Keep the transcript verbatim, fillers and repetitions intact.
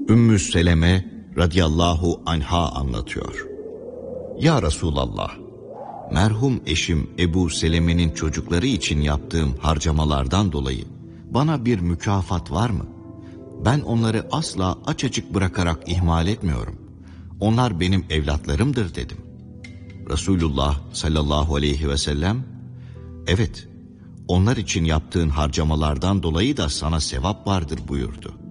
Ümmü Seleme radıyallahu anha anlatıyor. Ya Resulallah, merhum eşim Ebu Seleme'nin çocukları için yaptığım harcamalardan dolayı bana bir mükafat var mı? Ben onları asla aç açık bırakarak ihmal etmiyorum. Onlar benim evlatlarımdır dedim. Resulullah sallallahu aleyhi ve sellem, evet, onlar için yaptığın harcamalardan dolayı da sana sevap vardır buyurdu.